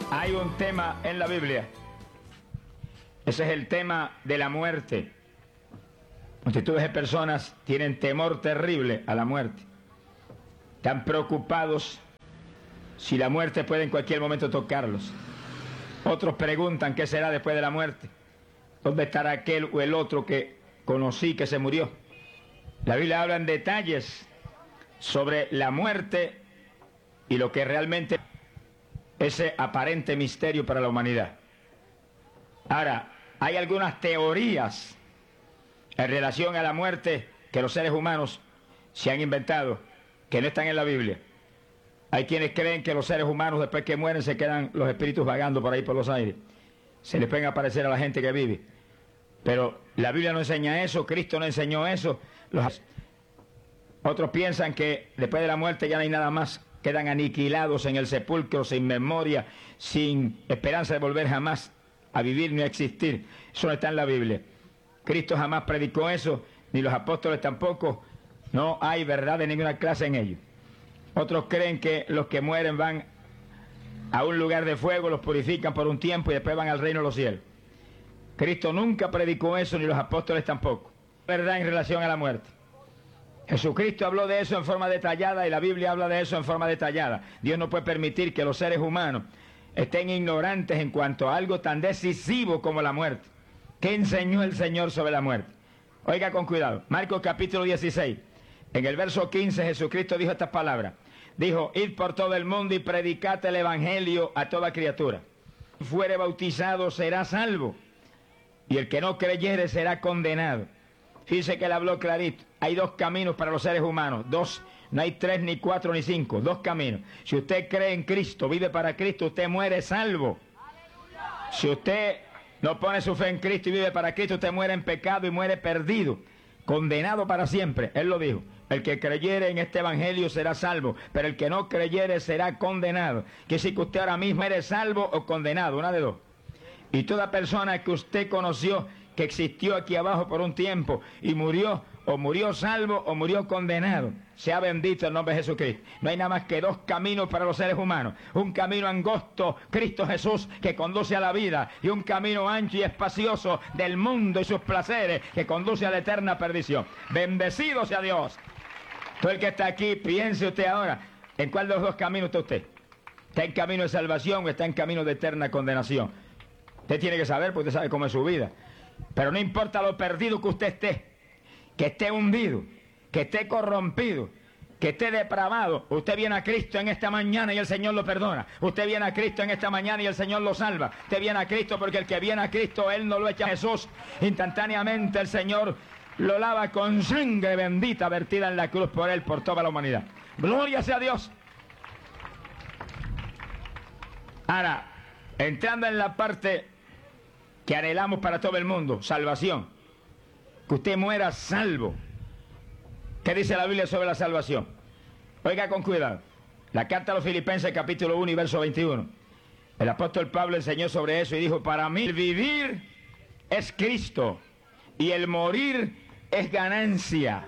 Hay un tema en la Biblia. Ese es el tema de la muerte. Multitudes de personas tienen temor terrible a la muerte. Están preocupados si la muerte puede en cualquier momento tocarlos. Otros preguntan qué será después de la muerte. ¿Dónde estará aquel o el otro que conocí que se murió? La Biblia habla en detalles sobre la muerte y lo que realmente ese aparente misterio para la humanidad. Ahora, hay algunas teorías en relación a la muerte que los seres humanos se han inventado, que no están en la Biblia. Hay quienes creen que los seres humanos después que mueren se quedan los espíritus vagando por ahí por los aires. Se les pueden aparecer a la gente que vive. Pero la Biblia no enseña eso, Cristo no enseñó eso. Otros piensan que después de la muerte ya no hay nada más. Quedan aniquilados en el sepulcro, sin memoria, sin esperanza de volver jamás a vivir ni a existir. Eso no está en la Biblia. Cristo jamás predicó eso, ni los apóstoles tampoco. No hay verdad de ninguna clase en ello. Otros creen que los que mueren van a un lugar de fuego, los purifican por un tiempo y después van al reino de los cielos. Cristo nunca predicó eso, ni los apóstoles tampoco. Verdad en relación a la muerte. Jesucristo habló de eso en forma detallada y la Biblia habla de eso en forma detallada. Dios no puede permitir que los seres humanos estén ignorantes en cuanto a algo tan decisivo como la muerte. ¿Qué enseñó el Señor sobre la muerte? Oiga con cuidado. Marcos capítulo 16. En el verso 15 Jesucristo dijo estas palabras. Dijo, id por todo el mundo y predicad el evangelio a toda criatura. Si fuere bautizado será salvo y el que no creyere será condenado. Fíjese que él habló clarito. Hay dos caminos para los seres humanos. Dos, no hay tres, ni cuatro, ni cinco. Dos caminos. Si usted cree en Cristo, vive para Cristo, usted muere salvo. Si usted no pone su fe en Cristo y vive para Cristo, usted muere en pecado y muere perdido. Condenado para siempre. Él lo dijo. El que creyere en este evangelio será salvo, pero el que no creyere será condenado. Quiere decir que usted ahora mismo eres salvo o condenado, una de dos. Y toda persona que usted conoció, que existió aquí abajo por un tiempo y murió, o murió salvo o murió condenado. Sea bendito el nombre de Jesucristo. No hay nada más que dos caminos para los seres humanos. Un camino angosto, Cristo Jesús, que conduce a la vida, y un camino ancho y espacioso del mundo y sus placeres, que conduce a la eterna perdición. Bendecido sea Dios. Todo el que está aquí, piense usted ahora, ¿en cuál de los dos caminos está usted? ¿Está en camino de salvación o está en camino de eterna condenación? Usted tiene que saber, porque usted sabe cómo es su vida. Pero no importa lo perdido que esté hundido, que esté corrompido, que esté depravado, usted viene a Cristo en esta mañana y el Señor lo perdona. Usted viene a Cristo en esta mañana y el Señor lo salva. Usted viene a Cristo porque el que viene a Cristo, Él no lo echa a Jesús. Instantáneamente el Señor lo lava con sangre bendita vertida en la cruz por Él, por toda la humanidad. Gloria sea a Dios. Ahora, entrando en la parte que anhelamos para todo el mundo, salvación. Que usted muera salvo. ¿Qué dice la Biblia sobre la salvación? Oiga con cuidado. La carta a los Filipenses capítulo 1 y verso 21. El apóstol Pablo enseñó sobre eso y dijo, para mí el vivir es Cristo y el morir es ganancia.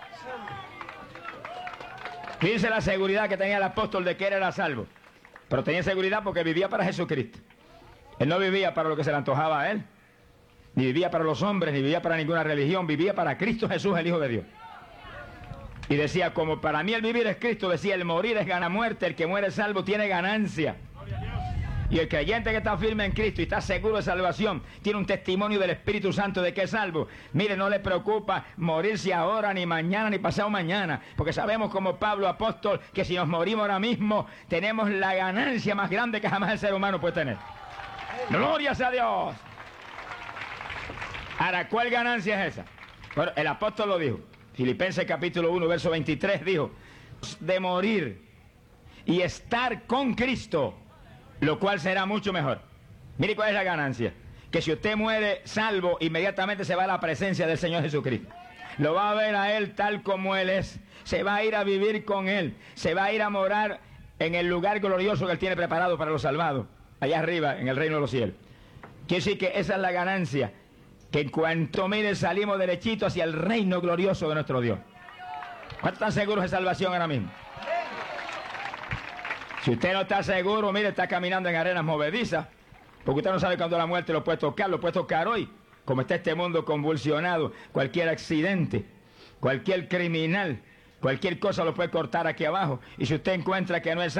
Fíjense la seguridad que tenía el apóstol de que él era salvo. Pero tenía seguridad porque vivía para Jesucristo. Él no vivía para lo que se le antojaba a él, ni vivía para los hombres, ni vivía para ninguna religión, vivía para Cristo Jesús, el Hijo de Dios. Y decía, como para mí el vivir es Cristo, decía, el morir es gana muerte, el que muere salvo tiene ganancia. Y el creyente que está firme en Cristo y está seguro de salvación, tiene un testimonio del Espíritu Santo de que es salvo. Mire, no le preocupa morirse ahora, ni mañana, ni pasado mañana, porque sabemos como Pablo apóstol, que si nos morimos ahora mismo, tenemos la ganancia más grande que jamás el ser humano puede tener. ¡Gloria sea a Dios! Ahora, ¿cuál ganancia es esa? Bueno, el apóstol lo dijo. Filipenses capítulo 1, verso 23 dijo, de morir y estar con Cristo, lo cual será mucho mejor. Mire cuál es la ganancia. Que si usted muere salvo, inmediatamente se va a la presencia del Señor Jesucristo. Lo va a ver a Él tal como Él es. Se va a ir a vivir con Él. Se va a ir a morar en el lugar glorioso que Él tiene preparado para los salvados, allá arriba, en el reino de los cielos. Quiere decir que esa es la ganancia, que en cuanto mire salimos derechito hacia el reino glorioso de nuestro Dios. ¿Cuántos están seguros de salvación ahora mismo? Si usted no está seguro, mire, está caminando en arenas movedizas, porque usted no sabe cuándo la muerte lo puede tocar hoy, como está este mundo convulsionado. Cualquier accidente, cualquier criminal, cualquier cosa lo puede cortar aquí abajo. Y si usted encuentra que no es